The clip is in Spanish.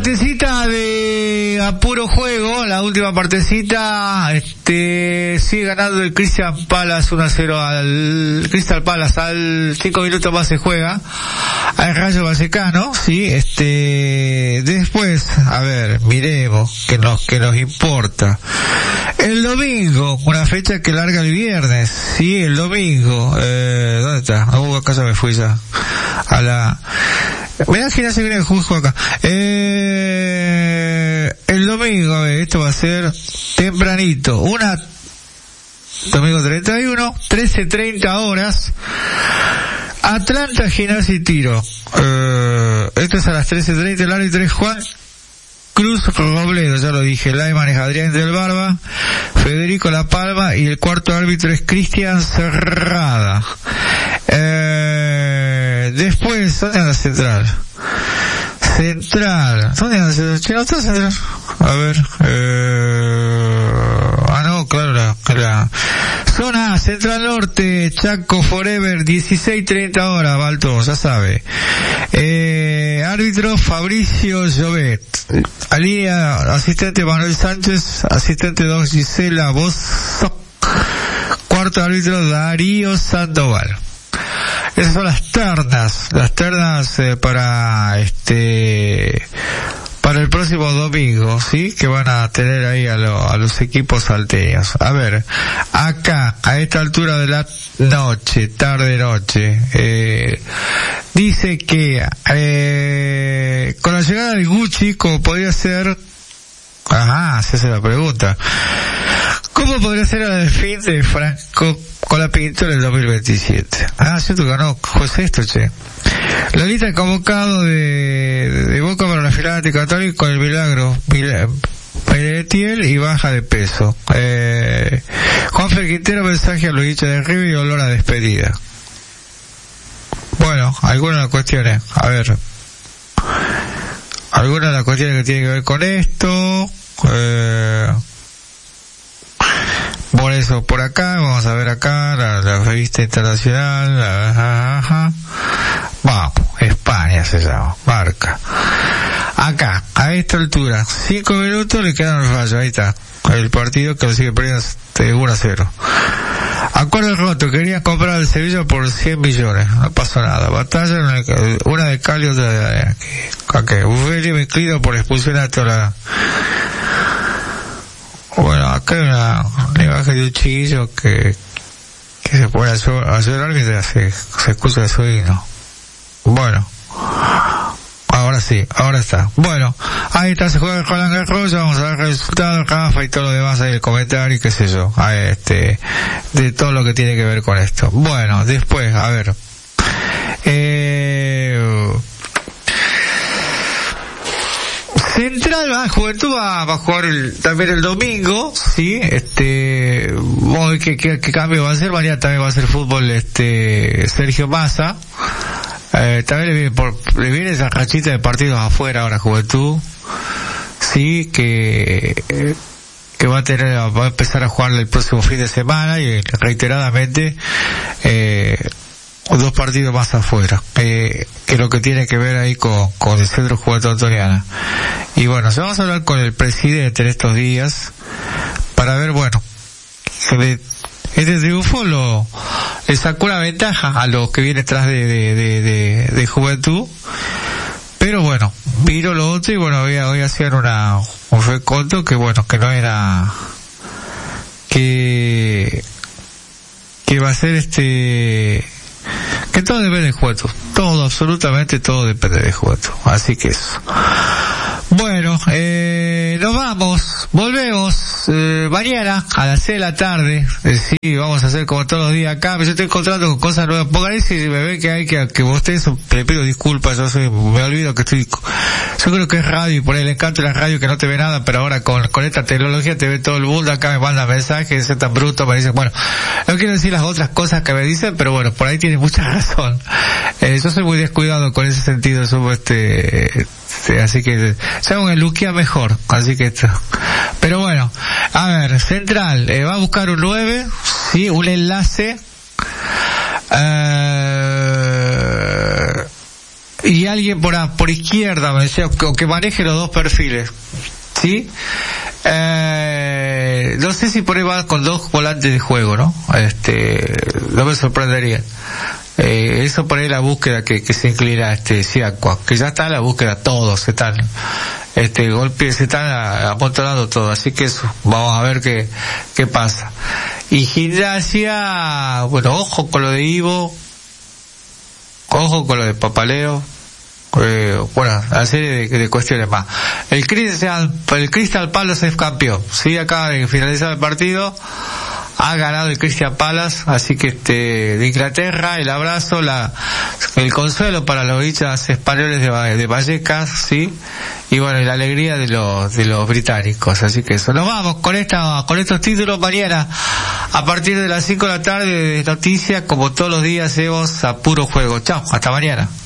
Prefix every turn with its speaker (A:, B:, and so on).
A: partecita de a puro juego, la última partecita, sigue ganando el Crystal Palace 1-0 al Crystal Palace, al 5 minutos más se juega, al Rayo Vallecano, sí, después, a ver, miremos, que nos importa. El domingo, una fecha que larga el viernes, sí, el domingo, ¿dónde está? Acá ya me fui ya, mirá que ya se viene el juego acá. El domingo, a ver, esto va a ser tempranito, domingo 31, 13:30 horas, Atlanta, Gimnasia y Tiro. Esto es a las 13:30, el árbitro es Juan Cruz Robledo, ya lo dije, Laiman es Adrián del Barba, Federico La Palma y el cuarto árbitro es Cristian Cerrada. Después, ¿dónde anda Central? ¿Dónde anda Central? ¿No está Central? A ver, no, claro, la zona Central Norte, Chaco Forever, 16:30 horas, Balto, ya sabe. Árbitro Fabricio Llobet, línea asistente Manuel Sánchez, asistente Don Gisela Bozo, cuarto árbitro Darío Sandoval. Esas son las ternas para el próximo domingo, sí, que van a tener ahí a los equipos salteños. A ver, acá, a esta altura de la noche, tarde-noche, dice que con la llegada de Gucci, como podría ser, se hace la pregunta, ¿cómo podría ser el fin de Franco con la pintura del 2027? Cierto que ganó José esto, che. La lista de convocado de Boca para la final ante Católica con el milagro Peletiel y baja de peso. Juanfer Quintero, mensaje a los hinchas de River y olor a despedida. Bueno, algunas de las cuestiones, a ver, algunas de las cuestiones que tienen que ver con esto, por eso, por acá, vamos a ver acá, la revista internacional, vamos, España se llama, marca. Acá, a esta altura, 5 minutos le quedan al Rayo, ahí está, el partido que lo sigue perdiendo 1-0. Acuerdo roto, querían comprar el Sevilla por 100 millones, no pasó nada. Batalla, una de Cali, otra de aquí. Buffelli me inclino por expulsión a toda la... Bueno, acá hay una imagen de un chiquillo que se pone a llorar mientras se escucha el sonido. Bueno, ahora sí, ahora está. Bueno, ahí está, se juega el Roland Garros, vamos a ver el resultado, Rafa y todo lo demás ahí, el comentario y qué sé yo, de todo lo que tiene que ver con esto. Bueno, después, a ver, Central Juventud va a jugar también el domingo, sí, ¿qué cambio va a ser? Mañana también va a ser fútbol, Sergio Massa, también le viene esa rachita de partidos afuera ahora Juventud, sí, que va a empezar a jugar el próximo fin de semana y reiteradamente, 2 partidos más afuera, que lo que tiene que ver ahí con el Centro Juventud Antoniana. Y bueno, vamos a hablar con el presidente en estos días para ver, bueno, este triunfo le sacó una ventaja a los que vienen detrás de Juventud, pero bueno, vino lo otro y bueno, hoy hacían un reconto que bueno, que no era, que va a ser que todo depende de Juventud, todo, absolutamente todo depende de Juventud, así que eso. Bueno, nos volvemos mañana a las 6 de la tarde, sí, vamos a hacer como todos los días acá, yo estoy encontrando con cosas nuevas, pongan si me ven que hay que ustedes, le pido disculpas, me olvido que yo creo que es radio y por ahí le encanta la radio que no te ve nada, pero ahora con esta tecnología te ve todo el mundo, acá me manda mensajes, es tan bruto, me dicen, bueno, no quiero decir las otras cosas que me dicen, pero bueno, por ahí tiene mucha razón. Yo soy muy descuidado con ese sentido, así que se hago el Luquia mejor, así que esto. Pero bueno, a ver, Central va a buscar un 9, sí, un enlace, y alguien por izquierda, me decía, que maneje los dos perfiles, ¿sí? No sé si por ahí va con dos volantes de juego, ¿no? No me sorprendería. Eso por ahí la búsqueda que se inclina Siakwa, que ya está en la búsqueda, todos se están se están amontonando todo, así que eso, vamos a ver qué pasa. Y Gimnasia, bueno, ojo con lo de Ivo, ojo con lo de Papaleo, bueno, una serie de cuestiones más. El Crystal Palace es campeón, sí, acaba de finalizar el partido, ha ganado el Crystal Palace, así que de Inglaterra, el abrazo, el consuelo para los hinchas españoles de Vallecas, sí, y bueno, y la alegría de los británicos, así que eso. Nos vamos con estos títulos mañana, a partir de las 5 de la tarde, de noticias, como todos los días, hacemos a puro juego. Chao, hasta mañana.